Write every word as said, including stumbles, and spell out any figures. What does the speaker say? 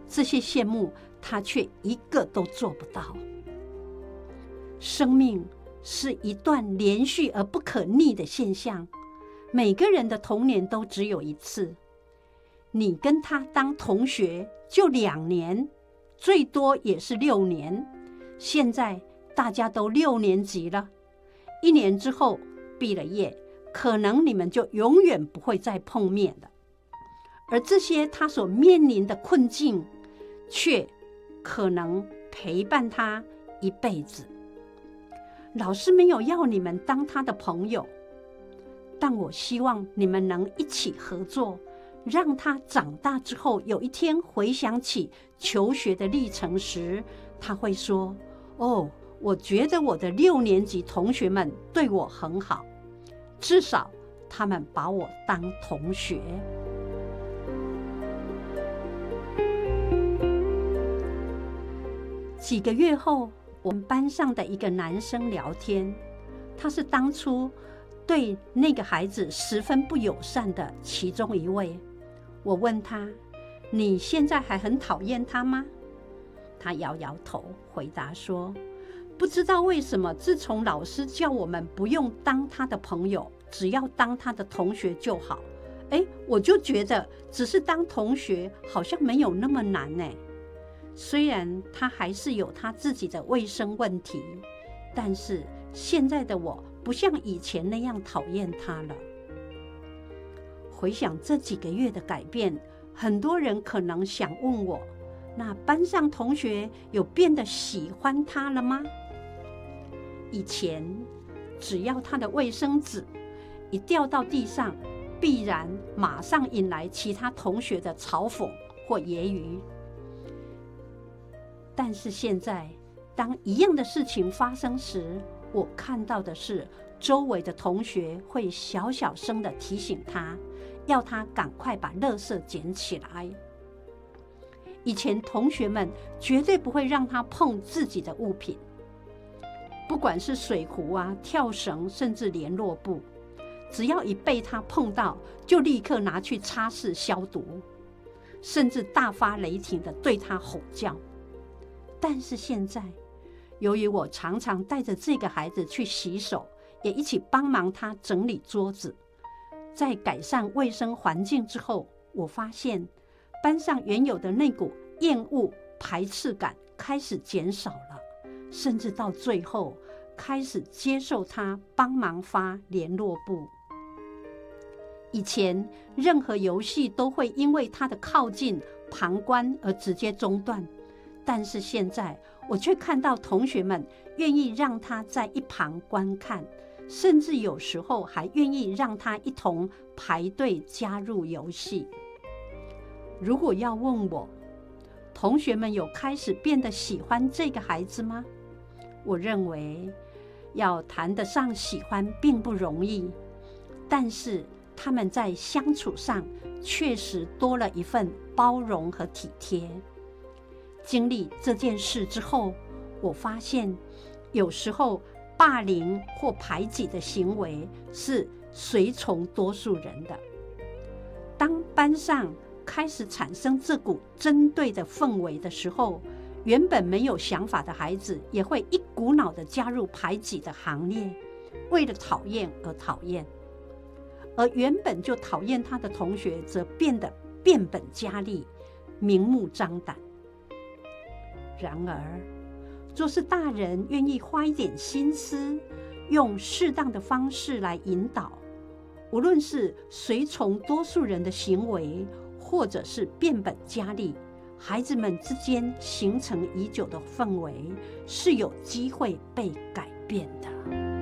这些羡慕他却一个都做不到。生命是一段连续而不可逆的现象，每个人的童年都只有一次。你跟他当同学就两年，最多也是六年。现在大家都六年级了，一年之后毕了业，可能你们就永远不会再碰面了。而这些他所面临的困境，却可能陪伴他一辈子。老师没有要你们当他的朋友，但我希望你们能一起合作，让他长大之后有一天回想起求学的历程时，他会说：哦，我觉得我的六年级同学们对我很好，至少他们把我当同学。几个月后，我们班上的一个男生聊天，他是当初对那个孩子十分不友善的其中一位。我问他：你现在还很讨厌他吗？他摇摇头，回答说：不知道为什么，自从老师叫我们不用当他的朋友，只要当他的同学就好，哎，我就觉得只是当同学好像没有那么难呢。虽然他还是有他自己的卫生问题，但是现在的我不像以前那样讨厌他了。回想这几个月的改变，很多人可能想问我，那班上同学有变得喜欢他了吗？以前只要他的卫生纸一掉到地上，必然马上引来其他同学的嘲讽或揶揄。但是现在，当一样的事情发生时，我看到的是周围的同学会小小声地提醒他，要他赶快把垃圾捡起来。以前同学们绝对不会让他碰自己的物品，不管是水壶啊、跳绳，甚至联络簿，只要一被他碰到，就立刻拿去擦拭消毒，甚至大发雷霆地对他吼叫。但是现在，由于我常常带着这个孩子去洗手，也一起帮忙他整理桌子，在改善卫生环境之后，我发现班上原有的那股厌恶、排斥感开始减少了，甚至到最后开始接受他帮忙发联络簿。以前任何游戏都会因为他的靠近、旁观而直接中断，但是现在我却看到同学们愿意让他在一旁观看，甚至有时候还愿意让他一同排队加入游戏。如果要问我，同学们有开始变得喜欢这个孩子吗？我认为要谈得上喜欢并不容易，但是他们在相处上确实多了一份包容和体贴。经历这件事之后，我发现有时候霸凌或排挤的行为是随从多数人的。当班上开始产生这股针对的氛围的时候，原本没有想法的孩子也会一股脑地加入排挤的行列，为了讨厌而讨厌，而原本就讨厌他的同学则变得变本加厉，明目张胆。然而，若是大人愿意花一点心思，用适当的方式来引导，无论是随从多数人的行为，或者是变本加厉，孩子们之间形成已久的氛围是有机会被改变的。